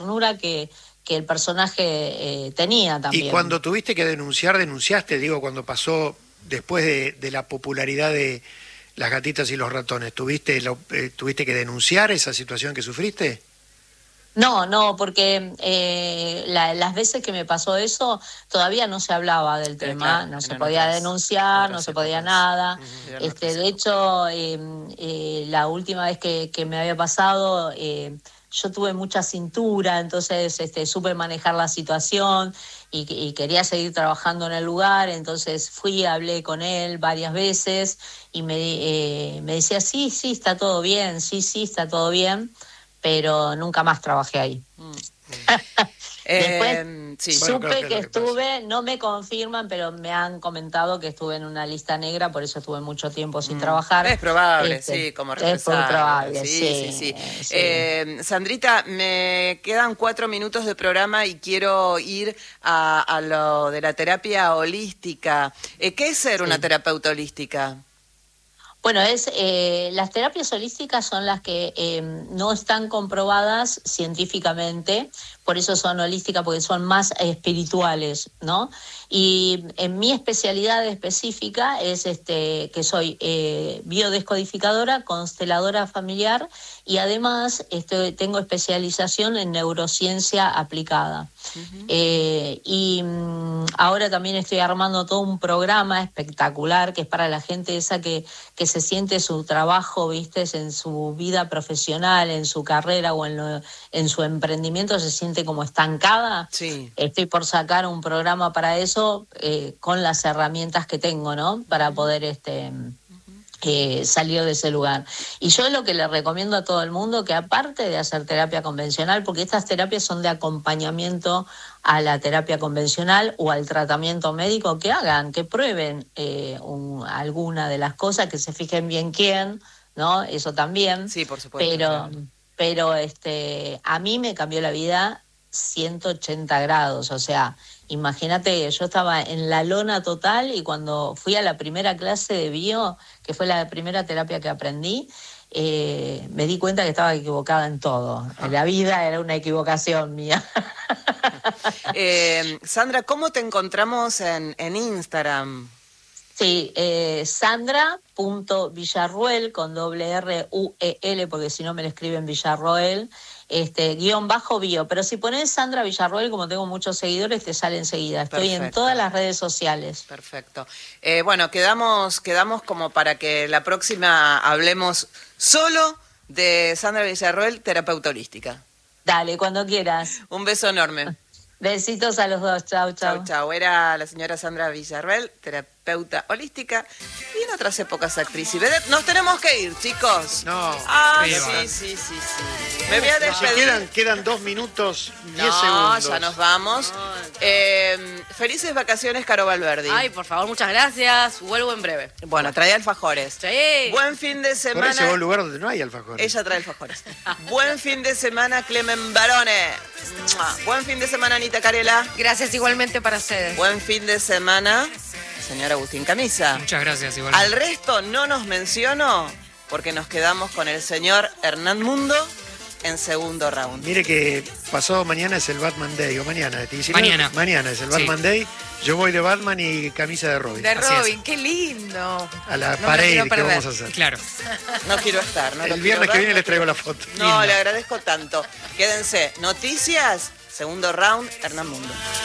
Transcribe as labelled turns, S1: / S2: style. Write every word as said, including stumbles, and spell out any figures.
S1: ternura que, que el personaje eh, tenía también.
S2: Y cuando tuviste que denunciar, denunciaste, digo, cuando pasó después de, de la popularidad de Las Gatitas y los Ratones, ¿tuviste, lo, eh, ¿tuviste que denunciar esa situación que sufriste?
S1: No, no, porque eh, la, las veces que me pasó eso todavía no se hablaba del
S3: Pero
S1: tema,
S3: claro,
S1: no se
S3: eran
S1: podía
S3: otras-
S1: denunciar,
S3: otras
S1: no se podía
S3: épocas.
S1: nada.
S3: Ujú, eran
S1: Este,
S3: otras
S1: de
S3: épocas.
S1: hecho, eh, eh, la última vez que, que me había pasado, eh, yo tuve mucha cintura, entonces este, supe manejar la situación y, y quería seguir trabajando en el lugar, entonces fui, hablé con él varias veces y me, eh, me decía, sí, sí, está todo bien, sí, sí, está todo bien, pero nunca más trabajé ahí.
S3: Mm.
S1: Después
S3: Eh, sí.
S2: Bueno,
S1: supe
S2: creo que es
S1: que,
S2: lo que pasa.
S1: estuve, no me confirman, pero me han comentado que estuve en una lista negra, por eso estuve mucho tiempo sin
S3: Mm.
S1: trabajar.
S3: Es probable,
S1: Este,
S3: sí, como
S1: es muy
S3: represalia.
S1: probable,
S3: Sí, sí, sí.
S1: sí, sí.
S3: Eh, Sandrita, me quedan cuatro minutos de programa y quiero ir a, a lo de la terapia holística. Eh, ¿Qué es ser una
S1: Sí.
S3: terapeuta holística?
S1: Bueno, es eh, las terapias holísticas son las que eh, no están comprobadas científicamente, por eso son holísticas, porque son más espirituales, ¿no? Y en mi especialidad específica es este que soy eh, biodescodificadora, consteladora familiar y además estoy, tengo especialización en neurociencia aplicada.
S3: Uh-huh.
S1: Eh, y mm, ahora también estoy armando todo un programa espectacular que es para la gente esa que, que se siente su trabajo, viste, en su vida profesional, en su carrera o en, lo, en su emprendimiento se siente como estancada.
S3: Sí.
S1: Estoy por sacar un programa para eso eh, con las herramientas que tengo, ¿no? Para uh-huh. poder este eh, salir de ese lugar. Y yo lo que le recomiendo a todo el mundo, que aparte de hacer terapia convencional, porque estas terapias son de acompañamiento a la terapia convencional o al tratamiento médico, que hagan, que prueben eh, un, alguna de las cosas, que se fijen bien quién, ¿no? Eso también.
S3: Sí, por supuesto.
S1: Pero,
S3: claro.
S1: pero este, a mí me cambió la vida ciento ochenta grados, o sea, imagínate, yo estaba en la lona total y cuando fui a la primera clase de bio, que fue la primera terapia que aprendí, eh, me di cuenta que estaba equivocada en todo.
S3: Ah.
S1: La vida era una equivocación mía.
S3: eh, Sandra, ¿cómo te encontramos en, en Instagram?
S1: Sí, eh, Sandra.Villarroel con doble R U E L, porque si no me lo escriben Villarroel, este, guión bajo bio. Pero si pones Sandra Villarroel, como tengo muchos seguidores, te sale enseguida. Estoy Perfecto. En todas las redes sociales.
S3: Perfecto. Eh, bueno, quedamos, quedamos como para que la próxima hablemos solo de Sandra Villarroel, terapeuta holística.
S1: Dale, cuando quieras.
S3: Un beso enorme.
S1: Besitos a los dos, chau, chau.
S3: Chau, chau. Era la señora Sandra Villarroel, terapeuta holística y en otras épocas actriz y vedette. Nos tenemos que ir, chicos.
S2: No.
S3: Ah,
S2: sí,
S3: sí, sí, sí, sí. Me voy a despedir.
S2: Se quedan, quedan dos minutos, diez
S3: no,
S2: segundos.
S3: ya nos vamos. No. Eh, felices vacaciones, Caro Valverdi.
S4: Ay, por favor, muchas gracias. Vuelvo en breve.
S3: Bueno, trae alfajores.
S4: Sí.
S3: Buen fin de semana.
S2: Por ese es un lugar donde no hay alfajores.
S3: Ella trae alfajores. Buen fin de semana, Clemen Barone. Buen fin de semana, Anita Carela.
S4: Gracias igualmente para ustedes.
S3: Buen fin de semana, señor Agustín Camisa.
S5: Muchas gracias igualmente.
S3: Al resto no nos menciono porque nos quedamos con el señor Hernán Mundo en segundo round.
S2: Mire que pasado mañana es el Batman Day, o mañana. diecinueve,
S5: Mañana.
S2: Mañana es el Batman sí. Day. Yo voy de Batman y camisa de Robin.
S4: De Robin, qué lindo.
S2: A la
S4: no
S2: pared que vamos a hacer.
S5: Claro.
S3: No quiero estar. No
S2: el viernes
S3: ver,
S2: que viene
S3: no
S2: les traigo la foto.
S3: No, Lindo. Le agradezco tanto. Quédense. Noticias, segundo round, Hernán Mundo.